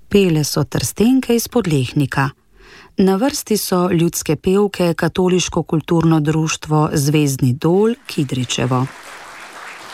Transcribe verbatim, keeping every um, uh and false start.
Pele so Trstenke iz Podlehnika. Na vrsti so ljudske pevke Katoliško kulturno društvo Zvezdni Dol Kidričevo.